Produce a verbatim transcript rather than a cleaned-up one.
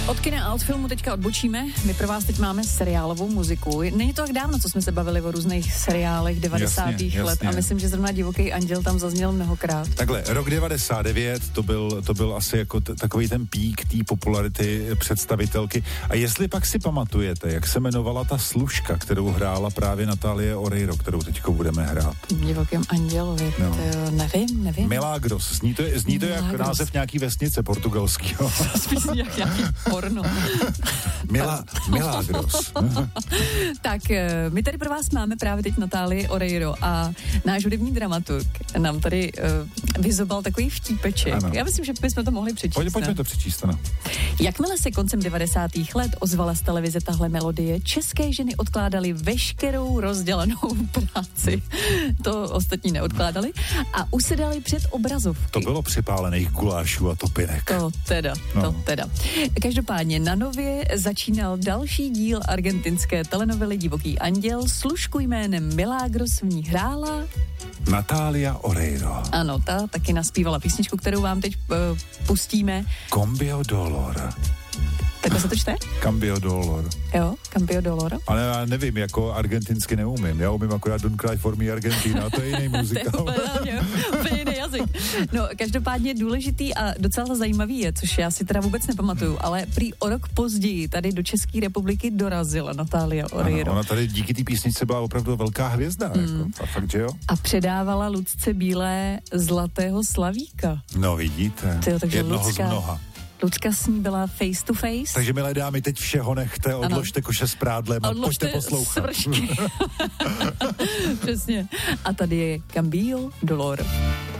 Od kina a od filmu teďka odbočíme. My pro vás teď máme seriálovou muziku. Není to tak dávno, co jsme se bavili o různých seriálech devadesátých let a myslím, že zrovna Divoký anděl tam zazněl mnohokrát. Takhle, rok devadesát devět, to byl, to byl asi jako t- takový ten pík té popularity představitelky. A jestli pak si pamatujete, jak se jmenovala ta služka, kterou hrála právě Natálie Oreiro, kterou teďko budeme hrát? Divokým andělovi, no. To nevím, nevím. Milagros, zní to, zní to jak název nějaký vesnice portugalského. Spíš jak nějaký porno. Mila, Milagros. Tak, my tady pro vás máme právě teď Natálii Oreiro a náš hudební dramaturg nám tady uh, vyzobal takový vtípeček. Ano. Já myslím, že bychom to mohli přečíst. Pojď, pojďme to přečíst, ano. Jakmile se koncem devadesátých let ozvala z televize tahle melodie, české ženy odkládaly veškerou rozdělanou práci. To ostatní neodkládali a usedali před obrazovky. To bylo připálených gulášů a topinek. To teda, no. to teda. Každopádně na Nově začínal další díl argentinské telenovely Divoký anděl. Služku jménem Milagros v ní hrála Natália Oreiro. Ano, ta taky naspívala písničku, kterou vám teď uh, pustíme. Cambio dolor. Takhle se to čte? Cambio dolor. Jo, Cambio dolor. Ale já nevím, jako argentinsky neumím. Já umím akorát Don't Cry for Me Argentina, to je jiný muzikál. To je úplně jiný jazyk. No, každopádně důležitý a docela zajímavý je, což já si teda vůbec nepamatuju, ale prý o rok později tady do České republiky dorazila Natália Oreiro. Ano, ona tady díky té písničce byla opravdu velká hvězda. Mm. Jako, a fakt, že jo? A předávala Lucce Bílé Zlatého slavíka. No vidíte, Tyjo, takže jednoho Lucka, z mnoha. Lucka s ní byla face to face. Takže milé dámy, teď všeho nechte, odložte ano. koše s prádlem a pojďte poslouchat. Přesně. A tady je Cambio dolor.